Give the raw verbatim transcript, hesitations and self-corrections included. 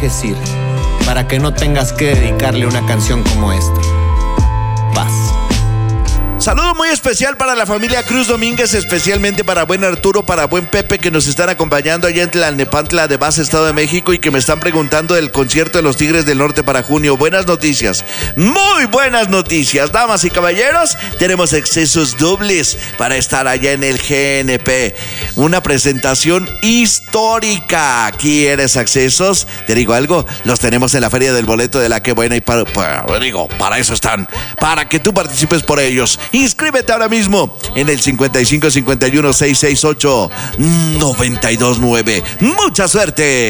decir, para que no tengas que dedicarle una canción como esta. Paz. Saludo muy especial para la familia Cruz Domínguez, especialmente para buen Arturo, para buen Pepe, que nos están acompañando allá en Tlalnepantla de Base, Estado de México, y que me están preguntando del concierto de los Tigres del Norte para junio. Buenas noticias, muy buenas noticias, damas y caballeros. Tenemos accesos dobles para estar allá en el G N P. Una presentación histórica. ¿Quieres accesos? Te digo algo, los tenemos en la Feria del Boleto de la Que Buena, y para, para, digo, para eso están, para que tú participes por ellos. Inscríbete ahora mismo en el cincuenta y cinco cincuenta y uno seiscientos sesenta y ocho noventa y dos nueve. ¡Mucha suerte!